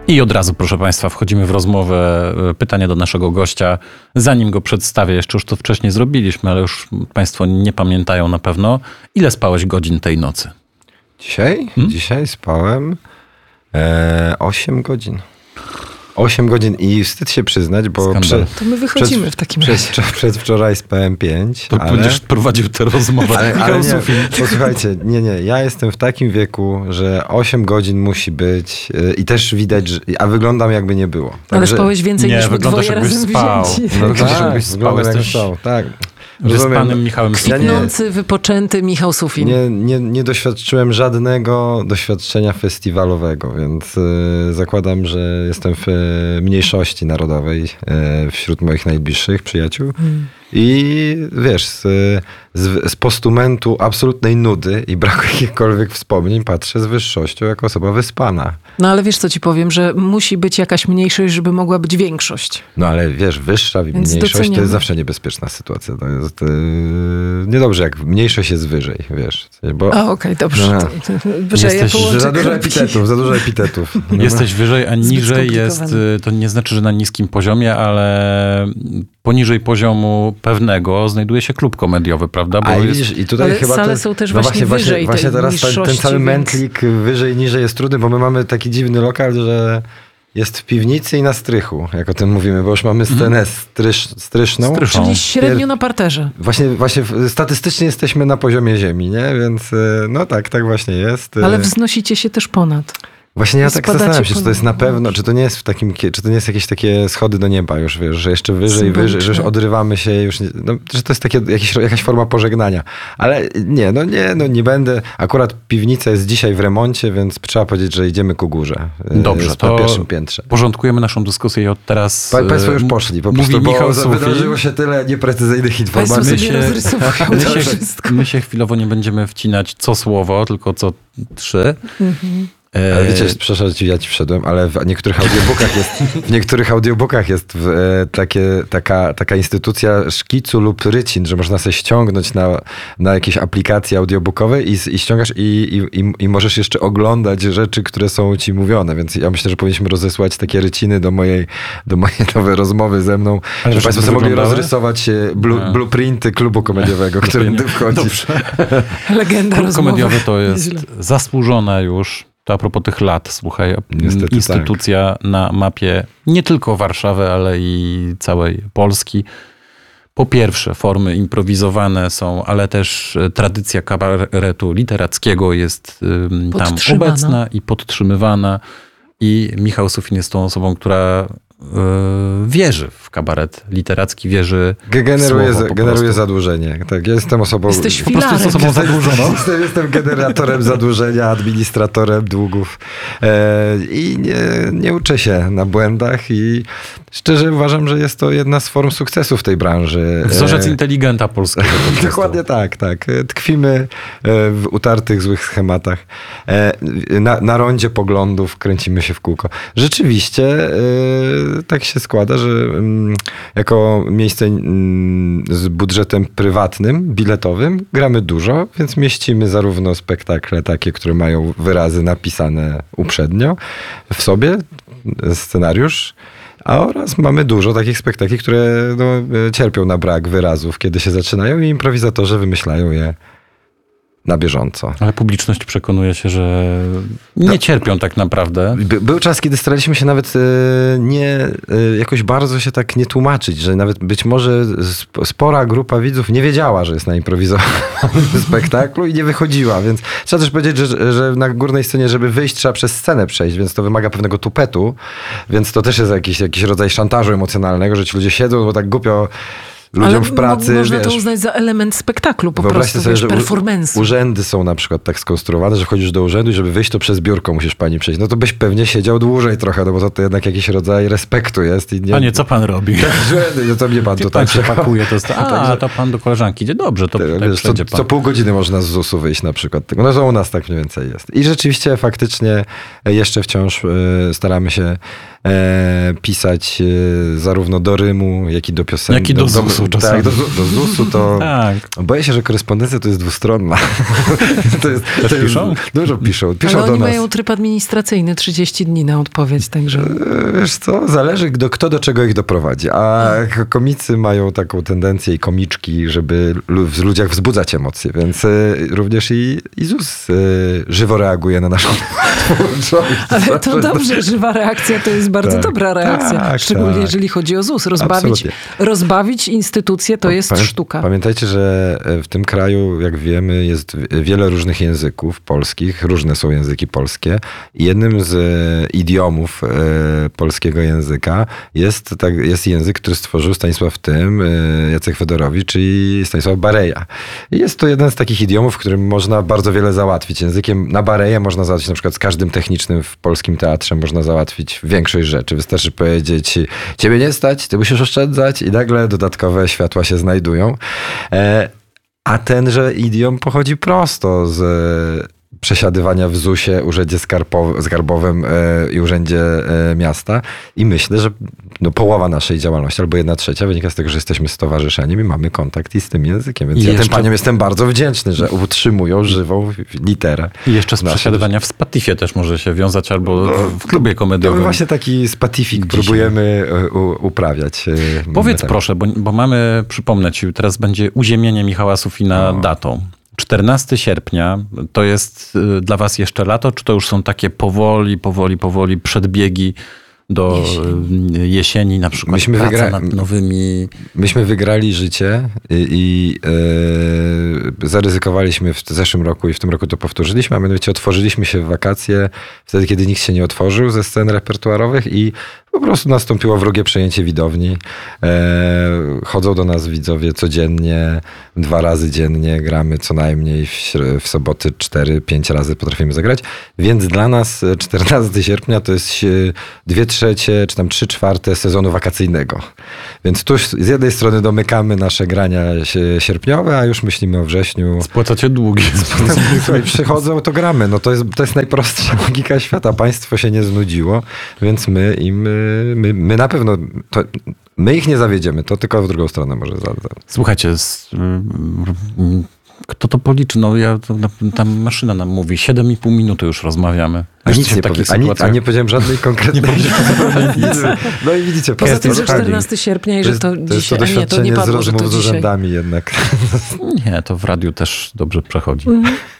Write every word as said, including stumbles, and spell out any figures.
I od razu, proszę Państwa, wchodzimy w rozmowę. Pytanie do naszego gościa. Zanim go przedstawię, jeszcze już to wcześniej zrobiliśmy, ale już Państwo nie pamiętają na pewno. Ile spałeś godzin tej nocy? Dzisiaj? Hmm? Dzisiaj spałem e, osiem godzin. osiem godzin i wstyd się przyznać, bo przed, to my wychodzimy przed, w takim razie. Przed, przedwczoraj spałem pięć. To ale, będziesz prowadził tę rozmowę. Ale, ale nie, posłuchajcie, nie, nie, ja jestem w takim wieku, że osiem godzin musi być yy, i też widać, że, a wyglądam jakby nie było. Tak, ale że, spałeś więcej nie, niż my dwoje razem spał. wzięci. No, wyglądasz jakbyś spał. Jesteś spał, tak. Wyspanym Michałem Sufinim. Kwitnący, wypoczęty Michał Sufin. Nie, nie, nie doświadczyłem żadnego doświadczenia festiwalowego, więc y, zakładam, że jestem w y, mniejszości narodowej y, wśród moich najbliższych przyjaciół. Hmm. I wiesz, z, z, z postumentu absolutnej nudy i braku jakichkolwiek wspomnień patrzę z wyższością jako osoba wyspana. No ale wiesz co ci powiem, że musi być jakaś mniejszość, żeby mogła być większość. No ale wiesz, wyższa Więc mniejszość doceniamy. To jest zawsze niebezpieczna sytuacja. To jest yy, niedobrze, jak mniejszość jest wyżej, wiesz. Bo, a okej, okay, dobrze. No, to, jesteś, ja za dużo epitetów, za dużo epitetów. No, jesteś wyżej, a niżej jest, to nie znaczy, że na niskim poziomie, ale poniżej poziomu pewnego znajduje się klub komediowy, prawda? Bo A i widzisz, i tutaj ale chyba sale ten, są też no właśnie właśnie, wyżej właśnie, właśnie teraz ten, ten cały więc... mętlik wyżej, niżej jest trudny, bo my mamy taki dziwny lokal, że jest w piwnicy i na strychu, jak o tym mówimy, bo już mamy scenę strysz, stryszną. Stryszą. Czyli średnio na parterze. Właśnie, właśnie statystycznie jesteśmy na poziomie ziemi, nie? Więc no tak, tak właśnie jest. Ale wznosicie się też ponad. Właśnie ja tak zastanawiam się, czy to jest na pewno, czy to nie jest w takim, czy to nie jest jakieś takie schody do nieba już, wiesz, że jeszcze wyżej, wyżej, że już odrywamy się, już nie, no, że to jest takie, jakieś, jakaś forma pożegnania. Ale nie, no nie, no nie będę. Akurat piwnica jest dzisiaj w remoncie, więc trzeba powiedzieć, że idziemy ku górze. Dobrze, to na pierwszym piętrze. Porządkujemy naszą dyskusję i od teraz... Pa, państwo już poszli, po prostu, bo Michał wydarzyło się tyle nieprecyzyjnych informacji. My się, my, się, my się chwilowo nie będziemy wcinać co słowo, tylko co trzy. Mhm. Ale wiecie, przepraszam, ja ci wszedłem, ale w niektórych audiobookach jest, w niektórych audiobookach jest w, e, takie, taka, taka instytucja szkicu lub rycin, że można sobie ściągnąć na, na jakieś aplikacje audiobookowe i, i ściągasz i, i, i możesz jeszcze oglądać rzeczy, które są ci mówione, więc ja myślę, że powinniśmy rozesłać takie ryciny do mojej, do mojej nowej rozmowy ze mną, ale że państwo sobie mogli rozrysować blu, blueprinty klubu komediowego, którym wchodzi. Dobrze. Legenda Klub rozmowy. komediowy to jest zasłużona już. To a propos tych lat, słuchaj, Niestety instytucja tak. na mapie nie tylko Warszawy, ale i całej Polski. Po pierwsze, formy improwizowane są, ale też tradycja kabaretu literackiego jest tam obecna i podtrzymywana. I Michał Sufin jest tą osobą, która wierzy w kabaret literacki, wierzy generuje, w słowo, generuje zadłużenie. Tak, ja jestem osobą... Jesteś po prostu jest osobą zadłużoną. Jestem, jestem generatorem zadłużenia, administratorem długów e, i nie, nie uczę się na błędach i szczerze uważam, że jest to jedna z form sukcesu w tej branży. Wzorzec e, inteligenta polskiego. Dokładnie tak, tak. Tkwimy w utartych, złych schematach. E, na, na rondzie poglądów kręcimy się w kółko. Rzeczywiście e, tak się składa, że mm, jako miejsce mm, z budżetem prywatnym, biletowym gramy dużo, więc mieścimy zarówno spektakle takie, które mają wyrazy napisane uprzednio w sobie, scenariusz, a oraz mamy dużo takich spektakli, które no, cierpią na brak wyrazów, kiedy się zaczynają i improwizatorzy wymyślają je na bieżąco. Ale publiczność przekonuje się, że nie no, cierpią tak naprawdę. By, był czas, kiedy staraliśmy się nawet e, nie, e, jakoś bardzo się tak nie tłumaczyć, że nawet być może spora grupa widzów nie wiedziała, że jest na improwizowanym spektaklu i nie wychodziła, więc trzeba też powiedzieć, że, że na górnej scenie, żeby wyjść, trzeba przez scenę przejść, więc to wymaga pewnego tupetu, więc to też jest jakiś, jakiś rodzaj szantażu emocjonalnego, że ci ludzie siedzą, bo tak głupio ludziom ale w pracy, mo- można wiesz, to uznać za element spektaklu po prostu, sobie, wiesz, że performance'u. Urzędy są na przykład tak skonstruowane, że chodzisz do urzędu i żeby wyjść, to przez biurko musisz pani przejść. No to byś pewnie siedział dłużej trochę, no bo to, to jednak jakiś rodzaj respektu jest. I nie, Panie, co pan robi? No to mnie pan to tak się pakuje. To jest, a, tak, to pan do koleżanki idzie. Dobrze, to tak, wiesz, co, pan. co pół godziny można z zusu wyjść na przykład. No to u nas tak mniej więcej jest. I rzeczywiście faktycznie jeszcze wciąż y, staramy się e, pisać e, zarówno do rymu, jak i do piosenki. Jak i do, do zusu. U-U czasami. Tak, do, do zusu to... Tak. Boję się, że korespondencja to jest dwustronna. to jest, Też to jest, piszą? Dużo piszą. Piszą Ale do oni nas. mają tryb administracyjny, trzydzieści dni na odpowiedź, także... Wiesz co, zależy do, kto do czego ich doprowadzi. A komicy mają taką tendencję i komiczki, żeby w ludziach wzbudzać emocje, więc y, również i, i ZUS y, żywo reaguje na naszą twórczość. Ale to dobrze, żywa reakcja to jest bardzo Tak, dobra reakcja. tak, Szczególnie tak. jeżeli chodzi o ZUS. Rozbawić, rozbawić instytucje to jest Pamię- sztuka. Pamiętajcie, że w tym kraju, jak wiemy, jest wiele różnych języków polskich. Różne są języki polskie. I jednym z idiomów e, polskiego języka jest, tak, jest język, który stworzył Stanisław Tym, e, Jacek Fedorowicz, czyli Stanisław Bareja. I jest to jeden z takich idiomów, w którym można bardzo wiele załatwić. Językiem na Bareję można załatwić na przykład z każdym technicznym w polskim teatrze można załatwić większość rzeczy. Wystarczy powiedzieć, ciebie nie stać, ty musisz oszczędzać i nagle dodatkowe światła się znajdują. E, a tenże idiom pochodzi prosto z przesiadywania w zusie, urzędzie skarbo- skarbowym e, i urzędzie e, miasta. I myślę, że no, połowa naszej działalności, albo jedna trzecia, wynika z tego, że jesteśmy stowarzyszeniem i mamy kontakt i z tym językiem. Więc I ja jeszcze... tym paniom jestem bardzo wdzięczny, że utrzymują żywą literę. I jeszcze z Nasze przesiadywania w Spatifie też może się wiązać, albo w klubie komediowym. No właśnie taki spatifik Dzisiaj. próbujemy u, uprawiać. e, Powiedz tak. proszę, bo, bo mamy, przypomnę ci, teraz będzie uziemienie Michała Sufina O. datą. czternastego sierpnia to jest y, dla was jeszcze lato, czy to już są takie powoli, powoli, powoli przedbiegi do Jesień. y, jesieni, na przykład Myśmy praca wygra- nad nowymi... Myśmy wygrali życie i, i e, zaryzykowaliśmy w zeszłym roku i w tym roku to powtórzyliśmy, a mianowicie otworzyliśmy się w wakacje wtedy, kiedy nikt się nie otworzył ze scen repertuarowych i po prostu nastąpiło wrogie przejęcie widowni. E, chodzą do nas widzowie codziennie, dwa razy dziennie, gramy co najmniej w, śr- w soboty cztery, pięć razy potrafimy zagrać, więc dla nas czternastego sierpnia to jest e, dwie trzecie, czy tam trzy czwarte sezonu wakacyjnego. Więc tu z jednej strony domykamy nasze grania sierpniowe, a już myślimy o wrześniu. Spłacacie długi. Słuchaj, przychodzą, to gramy. No to jest, to jest najprostsza logika świata. Państwo się nie znudziło, więc my im, my, my na pewno, to, my ich nie zawiedziemy. To tylko w drugą stronę może za, za. Słuchajcie, z, y, kto to policzy? No ja, to, tam maszyna nam mówi, siedem i pół minuty już rozmawiamy. A Wiesz, nic co nie, w takich powie, a, nic, a nie powiedziałem żadnej konkretnej... No i widzicie, Poza po tym, że prostu- czternastego sierpnia i że to, to jest to dzisiaj... A nie, to nie doświadczenie z padło, że to rozmów z dzisiaj. urzędami jednak. Nie, to w radiu też dobrze przechodzi. Mhm.